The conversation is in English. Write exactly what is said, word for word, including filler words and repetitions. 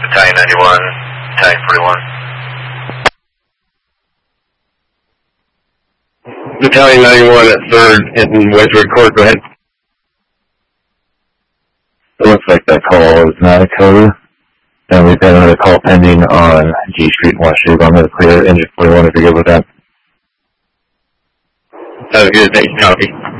Battalion ninety-one, Battalion forty-one. Battalion ninety-one at third in Wedgewood Court, go ahead. It looks like that call is not a code. And we've got another call pending on G Street in West Street. I'm going to clear engine forty-one if you're good with that. Sounds good, thanks, copy.